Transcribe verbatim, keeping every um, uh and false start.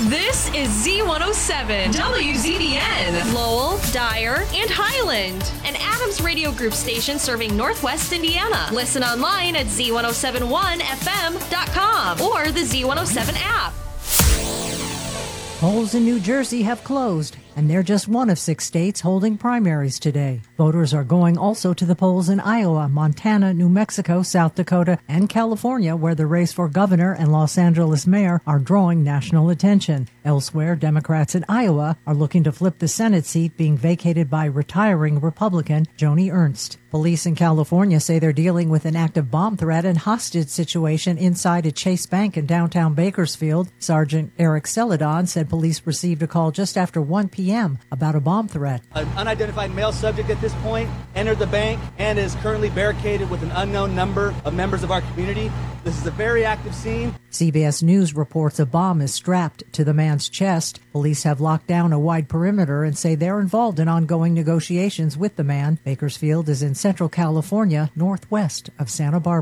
This is Z one oh seven, W Z B N, Lowell, Dyer, and Highland, an Adams Radio Group station serving Northwest Indiana. Listen online at Z one oh seven one F M dot com or the Z one oh seven app. Polls in New Jersey have closed, and they're just one of six states holding primaries today. Voters are going also to the polls in Iowa, Montana, New Mexico, South Dakota, and California, where the race for governor and Los Angeles mayor are drawing national attention. Elsewhere, Democrats in Iowa are looking to flip the Senate seat being vacated by retiring Republican Joni Ernst. Police in California say they're dealing with an active bomb threat and hostage situation inside a Chase Bank in downtown Bakersfield. Sergeant Eric Celadon said police received a call just after one p.m. about a bomb threat. An unidentified male subject at this point entered the bank and is currently barricaded with an unknown number of members of our community. This is a very active scene. C B S News reports a bomb is strapped to the man's chest. Police have locked down a wide perimeter and say they're involved in ongoing negotiations with the man. Bakersfield is in Central California, northwest of Santa Barbara.